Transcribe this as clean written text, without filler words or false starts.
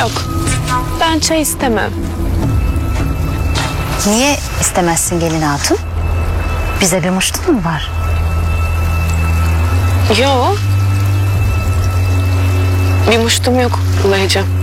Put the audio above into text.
Yok, ben çay istemem. Niye istemezsin gelin hatun? Bize bir muştun mu var? Yok. Bir muştum yok Ulayacığım.